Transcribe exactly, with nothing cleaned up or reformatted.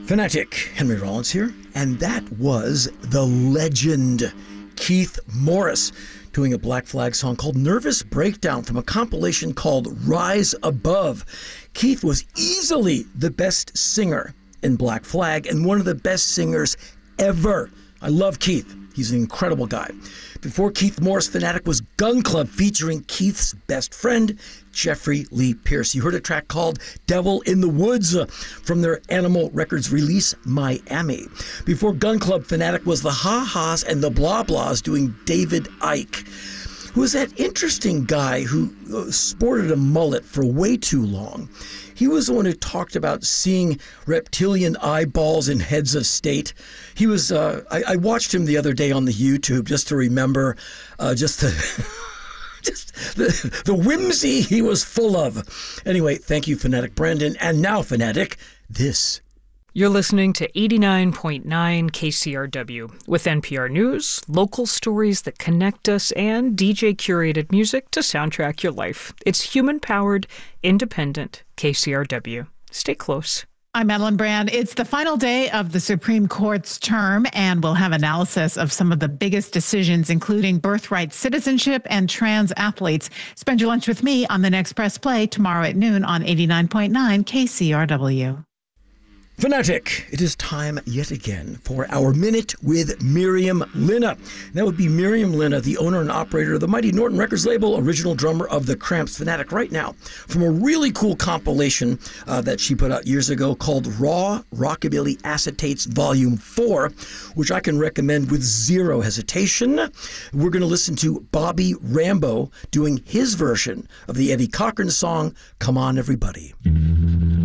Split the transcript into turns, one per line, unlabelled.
Fanatic, Henry Rollins here, and that was the legend Keith Morris doing a Black Flag song called Nervous Breakdown from a compilation called Rise Above. Keith was easily the best singer in Black Flag and one of the best singers ever. I love Keith. He's an incredible guy. Before Keith Morris, Fanatic was Gun Club featuring Keith's best friend, Jeffrey Lee Pierce. You heard a track called Devil in the Woods uh, from their Animal Records release, Miami. Before Gun Club, Fanatic was the Ha-Has and the Blah Blahs doing David Icke, who was that interesting guy who uh, sported a mullet for way too long. He was the one who talked about seeing reptilian eyeballs in heads of state. He was, uh, I, I watched him the other day on the YouTube just to remember uh, just the, just the, the whimsy he was full of. Anyway, thank you, Fanatic Brandon. And now, Fanatic, this.
You're listening to eighty-nine point nine K C R W with N P R News, local stories that connect us, and D J-curated music to soundtrack your life. It's human-powered, independent K C R W. Stay close.
I'm Madeline Brand. It's the final day of the Supreme Court's term, and we'll have analysis of some of the biggest decisions, including birthright citizenship and trans athletes. Spend your lunch with me on the next Press Play tomorrow at noon on eighty-nine point nine K C R W.
Fanatic, it is time yet again for our Minute with Miriam Linna. That would be Miriam Linna, the owner and operator of the Mighty Norton Records label, original drummer of the Cramps. Fanatic right now from a really cool compilation uh, that she put out years ago called Raw Rockabilly Acetates Volume four, which I can recommend with zero hesitation. We're going to listen to Bobby Rambo doing his version of the Eddie Cochran song, Come On Everybody. Mm-hmm.